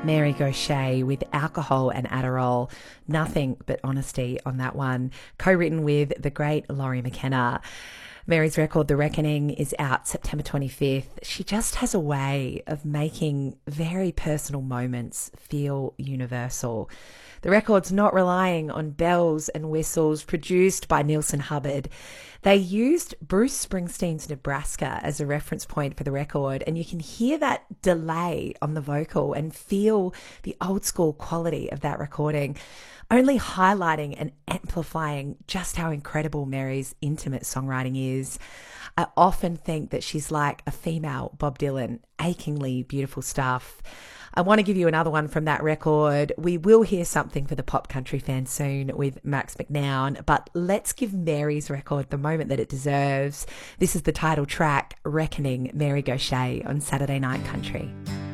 Mary Gauthier with Alcohol and Adderall. Nothing but honesty on that one. Co-written with the great Laurie McKenna. Mary's record, The Reckoning, is out September 25th. She just has a way of making very personal moments feel universal. The record's not relying on bells and whistles, produced by Nielsen Hubbard. They used Bruce Springsteen's Nebraska as a reference point for the record, and you can hear that delay on the vocal and feel the old school quality of that recording, only highlighting and amplifying just how incredible Mary's intimate songwriting is. I often think that she's like a female Bob Dylan, achingly beautiful stuff. I want to give you another one from that record. We will hear something for the pop country fans soon with Max McNown, but let's give Mary's record the moment that it deserves. This is the title track, Reckoning, Mary Gauthier on Saturday Night Country.